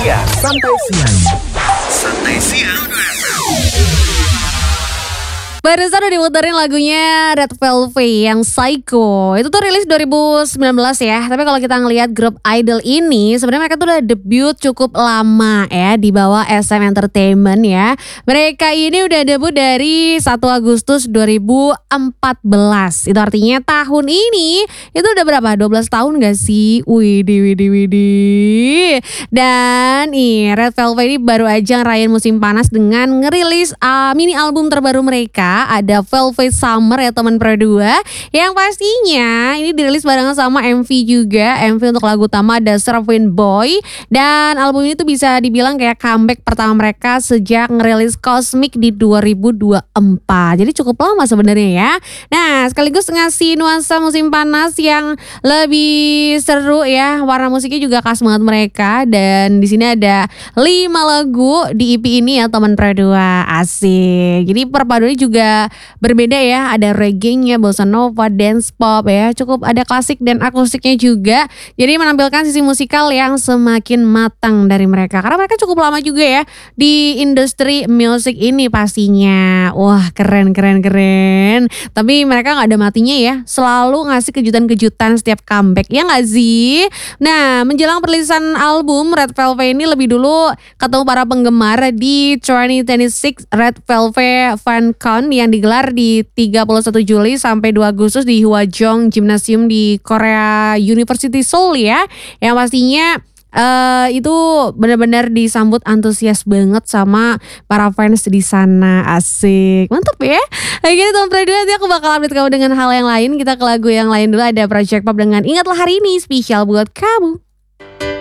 siang. Santai siang. Santai siang. Barusan udah dimuterin lagunya Red Velvet yang Psycho. Itu tuh rilis 2019 ya. Tapi kalau kita ngelihat grup Idol ini, sebenarnya mereka tuh udah debut cukup lama ya di bawah SM Entertainment ya. Mereka ini udah debut dari 1 Agustus 2014. Itu artinya tahun ini itu udah berapa? 12 tahun gak sih? Widih. Dan Red Velvet ini baru aja ngerayain musim panas dengan ngerilis mini album terbaru mereka. Ada Velvet Summer ya teman Pro 2, yang pastinya ini dirilis barengan sama MV juga. MV untuk lagu utama ada Surfing Boy. Dan album ini tuh bisa dibilang kayak comeback pertama mereka sejak ngerilis Cosmic di 2024. Jadi cukup lama sebenarnya ya. Nah, sekaligus ngasih nuansa musim panas yang lebih seru ya. Warna musiknya juga khas banget mereka. Dan di sini ada 5 lagu di EP ini ya teman Pro 2. Asik. Jadi perpaduannya juga berbeda ya, ada reggae-nya, bossa nova, dance pop ya, cukup ada klasik dan akustiknya juga. Jadi menampilkan sisi musikal yang semakin matang dari mereka, karena mereka cukup lama juga ya di industri musik ini pastinya. Wah, keren. Tapi mereka gak ada matinya ya, selalu ngasih kejutan-kejutan setiap comeback, ya gak sih? Nah, menjelang perilisan album Red Velvet ini lebih dulu ketemu para penggemar di 2026 Red Velvet FanCon yang digelar di 31 Juli sampai 2 Agustus di Hwajeong Gymnasium di Korea University Seoul ya. Yang pastinya itu benar-benar disambut antusias banget sama para fans di sana. Asik, mantap ya. Lagi Tom Pro 2, nanti aku bakal update kamu dengan hal yang lain. Kita ke lagu yang lain dulu, ada Project Pop dengan Ingatlah Hari Ini, spesial buat kamu.